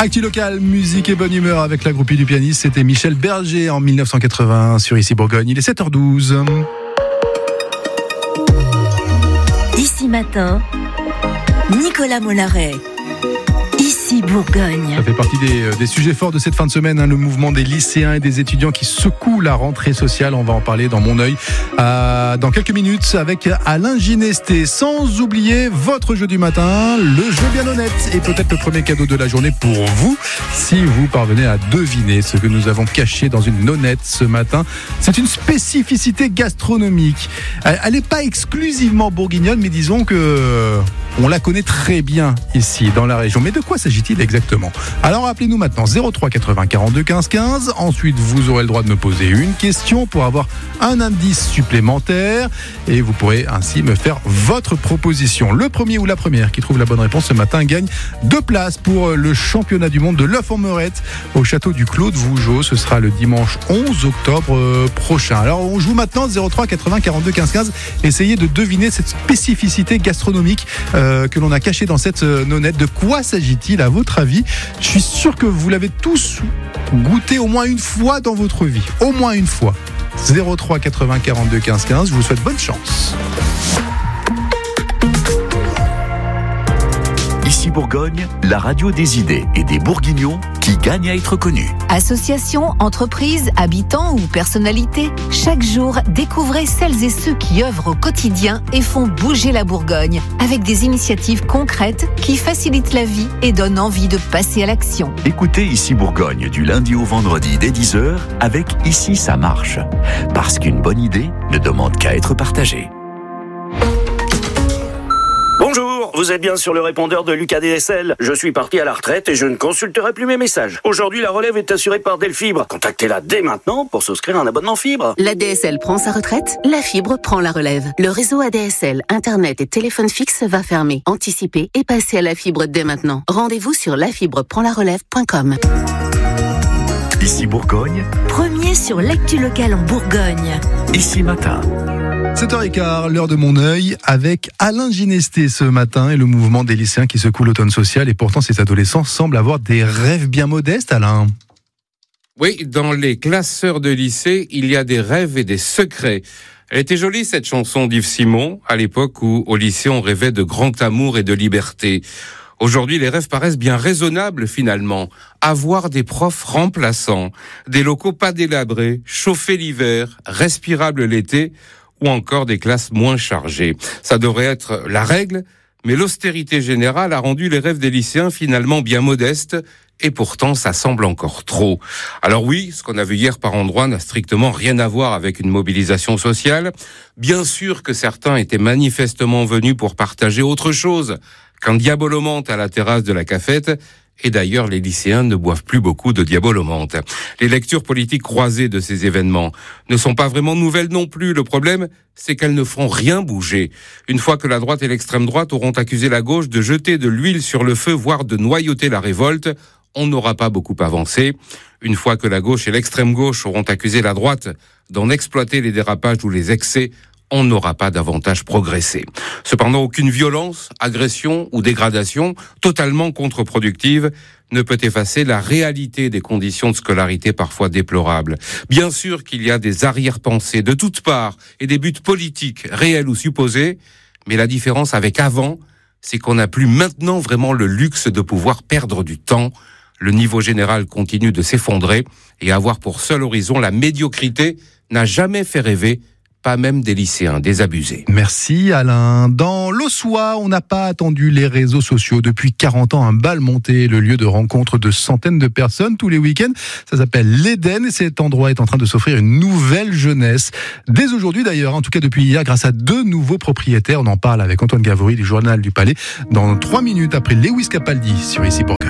Actu local, musique et bonne humeur avec la groupie du pianiste. C'était Michel Berger en 1981 sur Ici Bourgogne. Il est 7h12. Ici matin, Nicolas Mollaret. Ici Bourgogne. Ça fait partie des sujets forts de cette fin de semaine, le mouvement des lycéens et des étudiants qui secouent la rentrée sociale. On va en parler dans Mon Œil dans quelques minutes avec Alain Ginesté. Sans oublier votre jeu du matin, le jeu bien honnête. Et peut-être le premier cadeau de la journée pour vous, si vous parvenez à deviner ce que nous avons caché dans une nonnette ce matin. C'est une spécificité gastronomique. Elle n'est pas exclusivement bourguignonne, mais disons que on la connaît très bien ici dans la région. Mais de quoi s'agit-il exactement ? Alors appelez-nous maintenant 03 80 42 15 15. Ensuite, vous aurez le droit de me poser une question pour avoir un indice supplémentaire et vous pourrez ainsi me faire votre proposition. Le premier ou la première qui trouve la bonne réponse ce matin gagne 2 places pour le championnat du monde de l'œuf en meurette au château du Clos de Vougeot. Ce sera le dimanche 11 octobre prochain. Alors on joue maintenant 03 80 42 15 15. Essayez de deviner cette spécificité gastronomique que l'on a cachée dans cette nonnette. De quoi s'agit-il à votre avis ? Je suis sûr que vous l'avez tous goûté au moins une fois dans votre vie. Au moins une fois. 03 80 42 15 15. Je vous souhaite bonne chance. Ici Bourgogne, la radio des idées et des Bourguignons qui gagnent à être connus. Associations, entreprises, habitants ou personnalités, chaque jour, découvrez celles et ceux qui œuvrent au quotidien et font bouger la Bourgogne avec des initiatives concrètes qui facilitent la vie et donnent envie de passer à l'action. Écoutez Ici Bourgogne du lundi au vendredi dès 10h avec Ici ça marche. Parce qu'une bonne idée ne demande qu'à être partagée. Bonjour, vous êtes bien sur le répondeur de Lucas DSL. Je suis parti à la retraite et je ne consulterai plus mes messages. Aujourd'hui, la relève est assurée par Delfibre. Contactez-la dès maintenant pour souscrire un abonnement fibre. La DSL prend sa retraite, la fibre prend la relève. Le réseau ADSL, Internet et téléphone fixe va fermer. Anticipez et passez à la fibre dès maintenant. Rendez-vous sur lafibreprendlarelève.com. Ici Bourgogne, Premier sur l'actu locale en Bourgogne. Ici matin. 7h15, l'heure de Mon Œil avec Alain Ginesté ce matin et le mouvement des lycéens qui secoue l'automne social. Et pourtant, ces adolescents semblent avoir des rêves bien modestes, Alain. Oui, dans les classeurs de lycée, il y a des rêves et des secrets. Elle était jolie, cette chanson d'Yves Simon, à l'époque où, au lycée, on rêvait de grand amour et de liberté. Aujourd'hui, les rêves paraissent bien raisonnables, finalement. Avoir des profs remplaçants, des locaux pas délabrés, chauffés l'hiver, respirables l'été, ou encore des classes moins chargées. Ça devrait être la règle, mais l'austérité générale a rendu les rêves des lycéens finalement bien modestes, et pourtant ça semble encore trop. Alors oui, ce qu'on a vu hier par endroits n'a strictement rien à voir avec une mobilisation sociale. Bien sûr que certains étaient manifestement venus pour partager autre chose qu'un diabolomante à la terrasse de la cafette. Et d'ailleurs, les lycéens ne boivent plus beaucoup de diabolomante. Les lectures politiques croisées de ces événements ne sont pas vraiment nouvelles non plus. Le problème, c'est qu'elles ne feront rien bouger. Une fois que la droite et l'extrême droite auront accusé la gauche de jeter de l'huile sur le feu, voire de noyauter la révolte, on n'aura pas beaucoup avancé. Une fois que la gauche et l'extrême gauche auront accusé la droite d'en exploiter les dérapages ou les excès, on n'aura pas davantage progressé. Cependant, aucune violence, agression ou dégradation totalement contre-productive ne peut effacer la réalité des conditions de scolarité parfois déplorables. Bien sûr qu'il y a des arrière-pensées de toutes parts et des buts politiques réels ou supposés, mais la différence avec avant, c'est qu'on n'a plus maintenant vraiment le luxe de pouvoir perdre du temps. Le niveau général continue de s'effondrer et avoir pour seul horizon la médiocrité n'a jamais fait rêver, pas même des lycéens désabusés. Merci Alain. Dans l'Aussois, on n'a pas attendu les réseaux sociaux. Depuis 40 ans, un bal monté, le lieu de rencontre de centaines de personnes tous les week-ends. Ça s'appelle l'Éden et cet endroit est en train de s'offrir une nouvelle jeunesse. Dès aujourd'hui d'ailleurs, en tout cas depuis hier, grâce à 2 nouveaux propriétaires. On en parle avec Antoine Gavory du Journal du Palais dans 3 minutes après Lewis Capaldi sur Ici pour